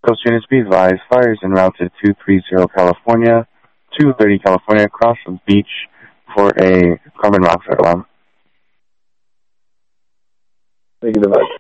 Coast units be advised, fires en route to 230 California, 230 California, Crossroads Beach for a carbon monoxide alarm. Negative,